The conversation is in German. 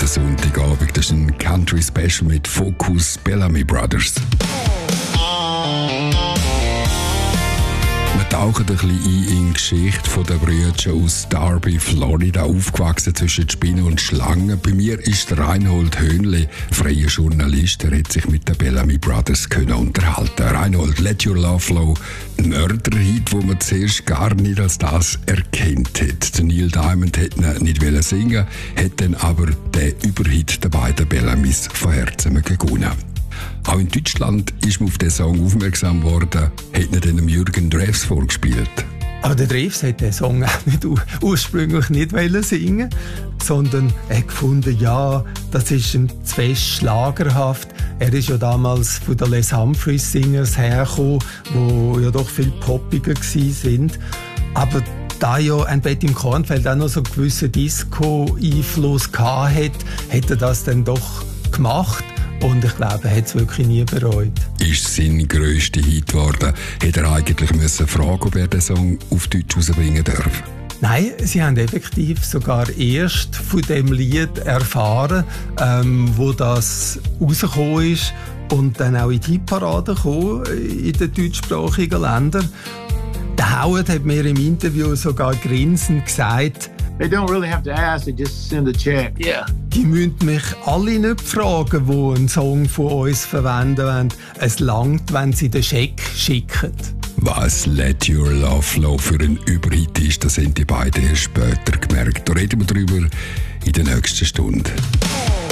zweiten Sonntagabend. Das ist ein Country-Special mit Fokus Bellamy Brothers. Wir tauchen ein bisschen ein in die Geschichte der Brüder aus Darby, Florida, aufgewachsen zwischen Spinnen und Schlangen. Bei mir ist der Reinhold Höhnle, freier Journalist. Er hat sich mit den Bellamy Brothers unterhalten. Reinhold, Let Your Love Flow, ein Mörderhit, wo man zuerst gar nicht als das erkannt hat. Der Neil Diamond hätte ihn nicht singen, hat dann aber den Überhit der beiden Bellamys von Herzen gewonnen. Auch in Deutschland ist man auf diesen Song aufmerksam geworden, hat ihn dann Jürgen Drews vorgespielt. Aber der Drews hat den Song auch nicht ursprünglich nicht singen, sondern er hat gefunden, ja, das ist ihm zu fest schlagerhaft. Er ist ja damals von den Les Humphreys Singers hergekommen, die ja doch viel poppiger waren. Aber da ja ein Bett im Kornfeld auch noch so einen gewissen Disco-Einfluss hatte, hat er das dann doch gemacht. Und ich glaube, er hat es wirklich nie bereut. Ist sein grösster Hit geworden? Hätte er eigentlich müssen fragen, ob er den Song auf Deutsch rausbringen darf? Nein, sie haben effektiv sogar erst von dem Lied erfahren, wo das rausgekommen ist und dann auch in die Hitparade gekommen in den deutschsprachigen Ländern. Der Howard hat mir im Interview sogar grinsend gesagt, they don't really have to ask, they just send a check. Yeah. Die müssen mich alle nicht fragen, die einen Song von uns verwenden wollen. Es langt, wenn sie den Scheck schicken. Was Let Your Love Flow für ein Überhit ist, das haben die beiden erst später gemerkt. Da reden wir drüber in der nächsten Stunde.